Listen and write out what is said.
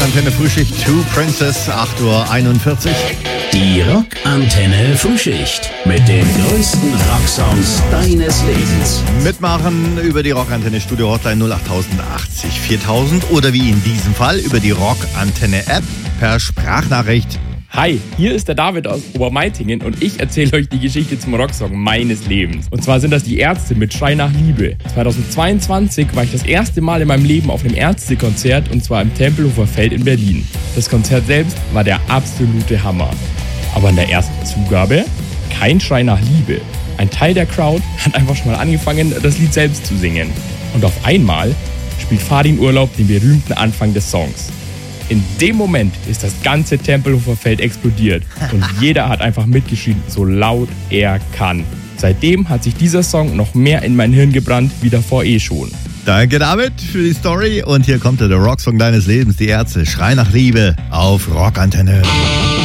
Rockantenne Frühschicht Two Princess, 8:41 Uhr. Die Rockantenne Frühschicht mit den größten Rocksongs deines Lebens. Mitmachen über die Rockantenne Studio Hotline 08080 4000 oder wie in diesem Fall über die Rockantenne App per Sprachnachricht. Hi, hier ist der David aus Obermeitingen und ich erzähle euch die Geschichte zum Rocksong meines Lebens. Und zwar sind das die Ärzte mit Schrei nach Liebe. 2022 war ich das erste Mal in meinem Leben auf einem Ärztekonzert und zwar im Tempelhofer Feld in Berlin. Das Konzert selbst war der absolute Hammer. Aber in der ersten Zugabe kein Schrei nach Liebe. Ein Teil der Crowd hat einfach schon mal angefangen, das Lied selbst zu singen. Und auf einmal spielt Fahrt in Urlaub den berühmten Anfang des Songs. In dem Moment ist das ganze Tempelhofer Feld explodiert und jeder hat einfach mitgeschrien, so laut er kann. Seitdem hat sich dieser Song noch mehr in mein Hirn gebrannt, wie davor schon. Danke David für die Story und hier kommt der Rocksong deines Lebens, die Ärzte, Schrei nach Liebe auf Rockantenne.